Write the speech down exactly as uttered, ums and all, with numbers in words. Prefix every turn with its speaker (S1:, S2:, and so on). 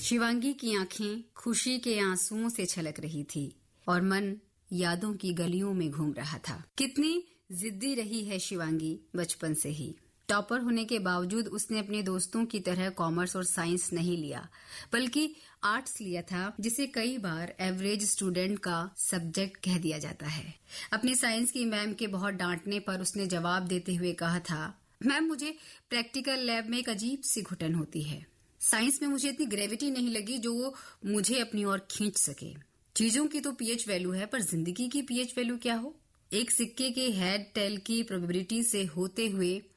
S1: शिवांगी की आंखें खुशी के आंसुओं से छलक रही थी और मन यादों की गलियों में घूम रहा था। कितनी जिद्दी रही है शिवांगी बचपन से ही। टॉपर होने के बावजूद उसने अपने दोस्तों की तरह कॉमर्स और साइंस नहीं लिया, बल्कि आर्ट्स लिया था, जिसे कई बार एवरेज स्टूडेंट का सब्जेक्ट कह दिया जाता है। अपनी साइंस की मैम के बहुत डांटने पर उसने जवाब देते हुए कहा था, मैम मुझे प्रैक्टिकल लैब में एक अजीब सी घुटन होती है। साइंस में मुझे इतनी ग्रेविटी नहीं लगी जो वो मुझे अपनी ओर खींच सके। चीजों की तो पीएच वैल्यू है, पर जिंदगी की पीएच वैल्यू क्या हो। एक सिक्के के हेड टेल की प्रोबेबिलिटी से होते हुए